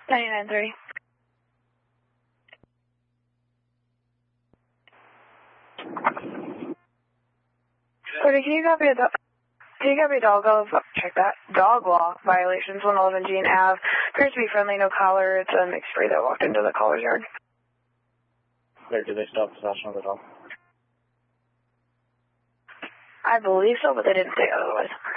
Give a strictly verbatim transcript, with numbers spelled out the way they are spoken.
ninety-nine thirty. Cody, can you copy a dog? Can you copy a dog law? Check that. Dog law violations, one eleven Gene Ave. Appears to be friendly, no collar. It's a mixed breed that walked into the collar's yard. Where did they stop possession of the dog? I believe so, but they didn't say otherwise.